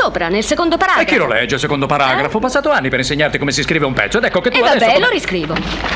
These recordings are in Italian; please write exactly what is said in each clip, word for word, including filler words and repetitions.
sopra, nel secondo paragrafo. E chi lo legge il secondo paragrafo? Ho Eh? passato anni per insegnarti come si scrive un pezzo ed ecco che tu E adesso... vabbè, come- lo riscrivo.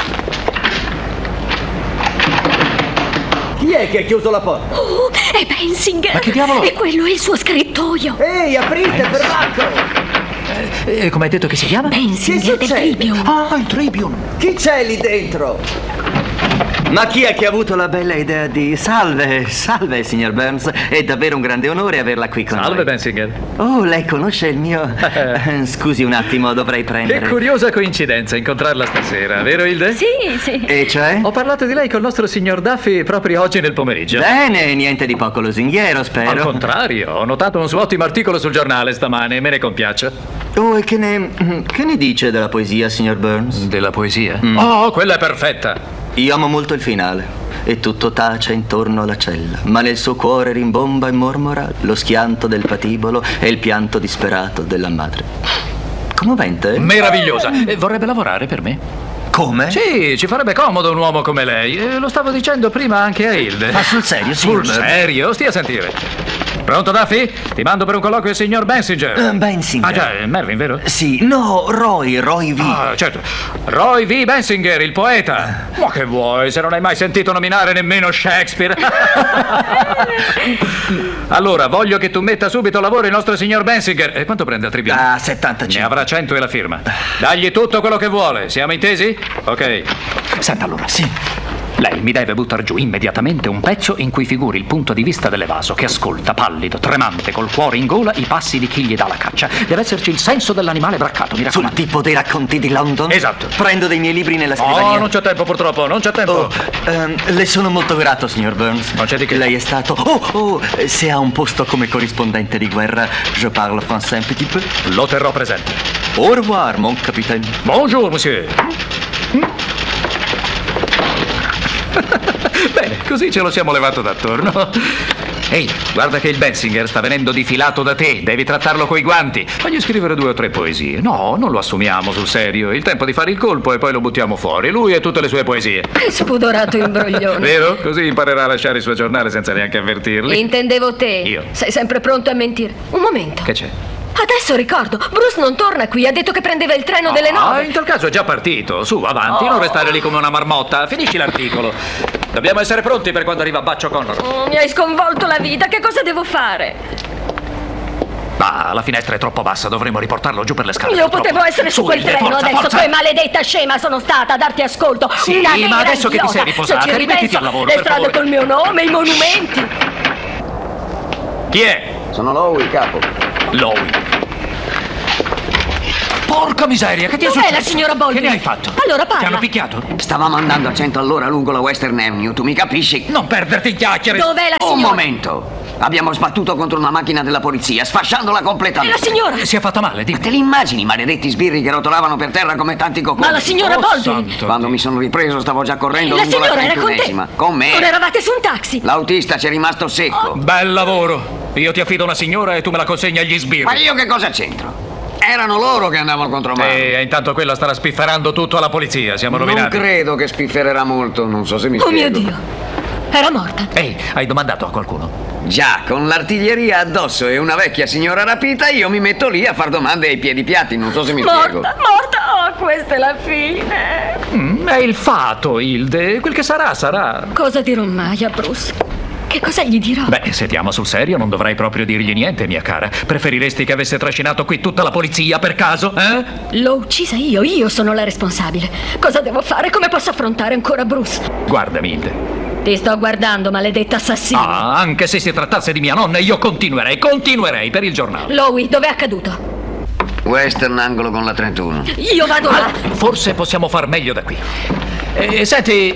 Chi è che ha chiuso la porta? Oh, è Bensinger. Ma che diavolo? E quello è il suo scrittoio. Ehi, aprite, perbacco! Eh, come hai detto che si chiama? Bensinger del succede? Tribune. Ah, il Tribune. Chi c'è lì dentro? Ma chi è che ha avuto la bella idea di... Salve, salve, signor Burns. È davvero un grande onore averla qui con Salve, noi. Bensinger. Oh, lei conosce il mio... Eh, Scusi un attimo, dovrei prendere... Che curiosa coincidenza incontrarla stasera, vero Hilde? Sì, sì. E cioè? Ho parlato di lei col nostro signor Duffy proprio oggi nel pomeriggio. Bene, niente di poco lusinghiero, spero. Al contrario, ho notato un suo ottimo articolo sul giornale stamane, me ne compiaccio. Oh, e che ne... Che ne dice della poesia, signor Burns? Della poesia? Mm. Oh, quella è perfetta. Io amo molto il finale. E tutto tace intorno alla cella, ma nel suo cuore rimbomba e mormora lo schianto del patibolo e il pianto disperato della madre. Commovente? Meravigliosa. E vorrebbe lavorare per me? Come? Sì, ci farebbe comodo un uomo come lei. E lo stavo dicendo prima anche a Hilde. Ma sul serio, signor Sul Burns? serio? Stia a sentire. Pronto, Duffy? Ti mando per un colloquio il signor Bensinger. Uh, Bensinger. Ah già, è Mervyn, vero? Sì, no, Roy, Roy V. Ah, certo. Roy V. Bensinger, il poeta. Ma che vuoi, se non hai mai sentito nominare nemmeno Shakespeare? Allora, voglio che tu metta subito a lavoro il nostro signor Bensinger. E quanto prende al Tribune? Ah, settantacinque. Ne avrà cento e la firma. Dagli tutto quello che vuole. Siamo intesi? Ok. Senta allora. Sì. Lei mi deve buttare giù immediatamente un pezzo in cui figuri il punto di vista dell'evaso che ascolta, pallido, tremante, col cuore in gola, i passi di chi gli dà la caccia. Deve esserci il senso dell'animale braccato, mi Sul raccomando. tipo dei racconti di London? Esatto. Prendo dei miei libri nella scrivania. Oh, non c'è tempo purtroppo, non c'è tempo. Oh, ehm, le sono molto grato, signor Burns. Non c'è di che. Lei è stato... Oh, oh, se ha un posto come corrispondente di guerra, je parle français un petit peu. Lo terrò presente. Au revoir, mon capitaine. Bonjour, monsieur. Bene, così ce lo siamo levato d'attorno. Ehi, guarda che il Bensinger sta venendo difilato da te. Devi trattarlo coi guanti. Fagli scrivere due o tre poesie. No, non lo assumiamo sul serio. Il tempo di fare il colpo e poi lo buttiamo fuori. Lui e tutte le sue poesie. Che spudorato imbroglione. Vero? Così imparerà a lasciare il suo giornale senza neanche avvertirli. Intendevo te. Io. Sei sempre pronto a mentire. Un momento. Che c'è? Adesso ricordo, Bruce non torna qui, ha detto che prendeva il treno delle Ah, nove. in tal caso è già partito. Su, avanti, Oh. non restare lì come una marmotta. Finisci l'articolo. Dobbiamo essere pronti per quando arriva Baccio Connor. Oh, mi hai sconvolto la vita, che cosa devo fare? Ah, la finestra è troppo bassa, dovremmo riportarlo giù per le scale. Io purtroppo. potevo essere su quel Hilde, treno, forza, adesso forza. che maledetta scema sono stata a darti ascolto. Sì, Una ma vera adesso che ti idiota. sei riposata, Se ci rimettiti ripenso, al lavoro, le per strade favore. col mio nome, i monumenti. Chi è? Sono Lowy, capo. Lowy. Porca miseria, che ti è Dov'è successo? la signora Baldwin? Che ne hai fatto? Allora parla. Ti hanno picchiato? Stavamo andando a cento all'ora lungo la Western Avenue, tu mi capisci? Non perderti in chiacchiere. Dov'è la Un signora? momento! Abbiamo sbattuto contro una macchina della polizia, sfasciandola E completamente. la signora? Si è fatta male, Ma dimmi. te li immagini, maledetti sbirri che rotolavano per terra come tanti cocconi? Ma la signora Oh, Baldwin? santo Quando Dio. mi sono ripreso stavo già correndo La lungo la signora era con te? trentunesima. Con me? Non eravate su un taxi? L'autista ci è rimasto secco. Bel lavoro. Io ti affido una signora e tu me la consegni agli sbirri. Ma io che cosa c'entro? Erano loro che andavano contro me. E intanto quella starà spifferando tutto alla polizia, siamo Non rovinati. credo che spiffererà molto, non so se mi Oh mio spiego. Dio. Era morta. Ehi, hai domandato a qualcuno? Già, con l'artiglieria addosso e una vecchia signora rapita, io mi metto lì a far domande ai piedi piatti, non so se mi spiego. Morta, morta. Oh, questa è la fine. Mm, è il fato, Hilde. Quel che sarà, sarà. Cosa dirò mai a Bruce? Che cosa gli dirò? Beh, se ti amo sul serio, non dovrai proprio dirgli niente, mia cara. Preferiresti che avesse trascinato qui tutta la polizia per caso, eh? L'ho uccisa io, io sono la responsabile. Cosa devo fare? Come posso affrontare ancora Bruce? Guardami, Hilde. Ti sto guardando, maledetta assassina. Ah, anche se si trattasse di mia nonna, io continuerei, continuerei per il giornale. Lowy, dov'è accaduto? Western angolo con la trentuno. Io vado là. Ah, forse possiamo far meglio da qui. Eh, senti...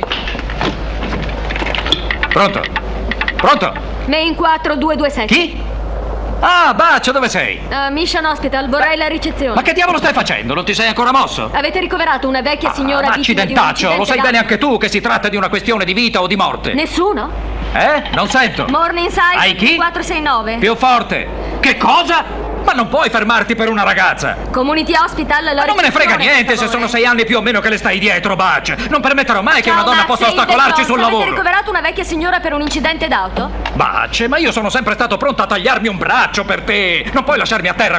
Pronto? Pronto? Main quattro due due sette. Chi? Ah, Baccio, dove sei? Uh, Mission Hospital, vorrei la ricezione. Ma che diavolo stai facendo? Non ti sei ancora mosso? Avete ricoverato una vecchia signora Ah, vittima di un accidentaccio, lo sai incidente bene d'auto? anche tu che si tratta di una questione di vita o di morte. Nessuno? Eh? Non sento. Morningside Hai chi? quattro sei nove. Più forte. Che cosa? Ma non puoi fermarti per una ragazza. Community Hospital, la Non me ne frega ricezione, niente per se favore. sono sei anni più o meno che le stai dietro, Baccio. Non permetterò mai che Ciao, una donna Max, possa sei ostacolarci Intercross. sul Avete lavoro. ricoverato una vecchia signora per un incidente d'auto? Bacce, ma io sono sempre stato pronto a tagliarmi un braccio per te. Non puoi lasciarmi a terra